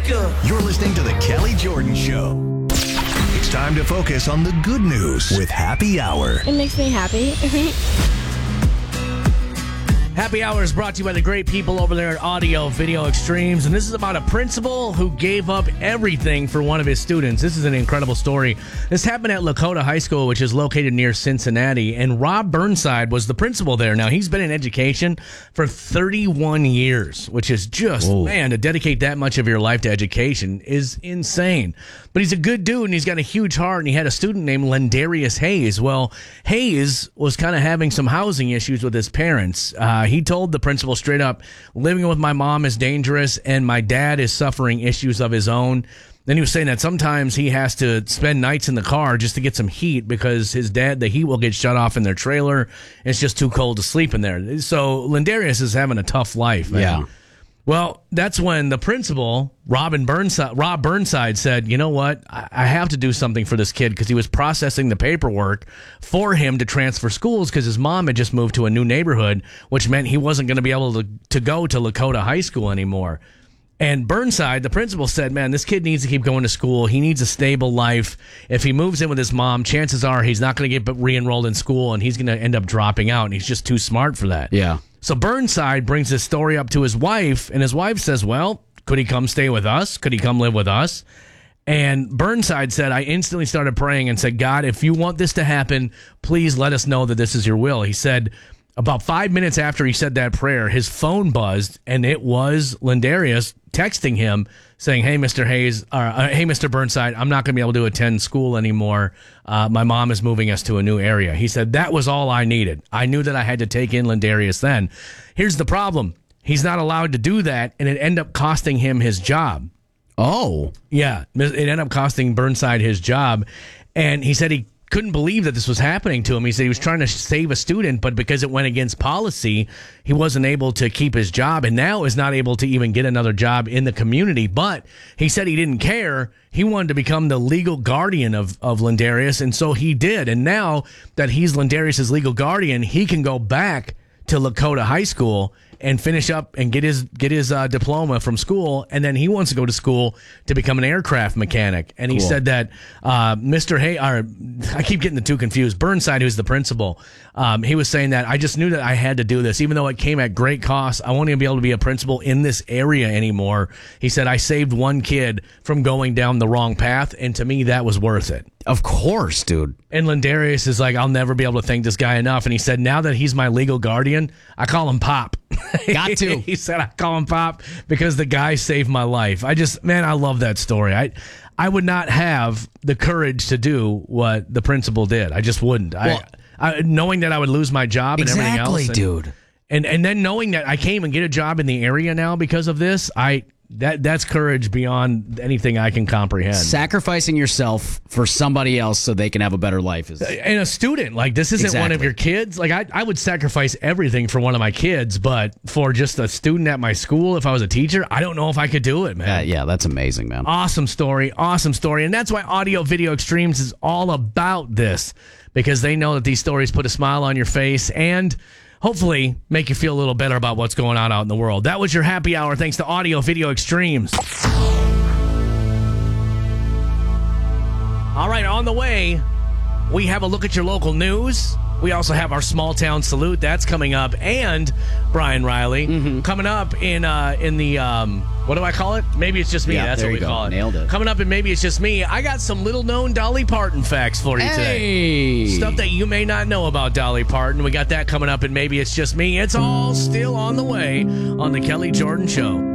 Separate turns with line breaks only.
You're listening to The Kelly Jordan Show. It's time to focus on the good news with Happy Hour.
It makes me happy.
Happy Hour is brought to you by the great people over there at Audio Video Extremes, and this is about a principal who gave up everything for one of his students. This is an incredible story. This happened at Lakota High School, which is located near Cincinnati, and Rob Burnside was the principal there. Now, he's been in education for 31 years, which is just, man, to dedicate that much of your life to education is insane. But he's a good dude, and he's got a huge heart, and he had a student named Lendarius Hayes. Well, Hayes was kind of having some housing issues with his parents. He told the principal straight up, living with my mom is dangerous and my dad is suffering issues of his own. Then he was saying that sometimes he has to spend nights in the car just to get some heat because his dad, the heat will get shut off in their trailer. It's just too cold to sleep in there. So Lendarius is having a tough life, man. Yeah. Well, that's when the principal, Rob Burnside, said, you know what, I have to do something for this kid, because he was processing the paperwork for him to transfer schools because his mom had just moved to a new neighborhood, which meant he wasn't going to be able to go to Lakota High School anymore. And Burnside, the principal, said, man, this kid needs to keep going to school. He needs a stable life. If he moves in with his mom, chances are he's not going to get re-enrolled in school, and he's going to end up dropping out, and he's just too smart for that.
Yeah.
So Burnside brings this story up to his wife, and his wife says, well, could he come stay with us? Could he come live with us? And Burnside said, I instantly started praying and said, God, if you want this to happen, please let us know that this is your will. He said, about 5 minutes after he said that prayer, his phone buzzed, and it was Lendarius texting him saying, hey, Mr. Hayes, hey, Mr. Burnside, I'm not going to be able to attend school anymore. My mom is moving us to a new area. He said, that was all I needed. I knew that I had to take in Lendarius then. Here's the problem. He's not allowed to do that, and it ended up costing him his job.
Oh.
Yeah, it ended up costing Burnside his job, and he said he couldn't believe that this was happening to him. He said he was trying to save a student, but because it went against policy, he wasn't able to keep his job, and now is not able to even get another job in the community. But he said he didn't care. He wanted to become the legal guardian of Lendarius, and so he did. And now that he's Lendarius' legal guardian, he can go back to Lakota High School and finish up and get his diploma from school, and then he wants to go to school to become an aircraft mechanic. And he said that Mr. Hay, I keep getting the two confused. Burnside, who's the principal, he was saying that I just knew that I had to do this, even though it came at great cost. I won't even be able to be a principal in this area anymore. He said I saved one kid from going down the wrong path, and to me that was worth it.
Of course, dude.
And Lendarius is like, I'll never be able to thank this guy enough. And he said, now that he's my legal guardian, I call him Pop.
Got to.
He said, I call him Pop because the guy saved my life. I love that story. I would not have the courage to do what the principal did. I just wouldn't. Well, knowing that I would lose my job and everything else.
Exactly, dude.
And then knowing that I can't even get a job in the area now because of this, that's courage beyond anything I can comprehend.
Sacrificing yourself for somebody else so they can have a better life is.
And a student, like, this isn't one of your kids. Like, I would sacrifice everything for one of my kids, but for just a student at my school, if I was a teacher, I don't know if I could do it, man.
Yeah, that's amazing, man.
Awesome story. And that's why Audio Video Extremes is all about this, because they know that these stories put a smile on your face and hopefully make you feel a little better about what's going on out in the world. That was your happy hour, thanks to Audio Video Extremes. All right, on the way, we have a look at your local news. We also have our small town salute. That's coming up. And, Brian Riley, coming up in the, what do I call it? Maybe It's Just Me.
Yeah,
that's what we call it.
Nailed it.
Coming up in Maybe It's Just Me, I got some little-known Dolly Parton facts for you today. Stuff that you may not know about Dolly Parton. We got that coming up in Maybe It's Just Me. It's all still on the way on The Kelly Jordan Show.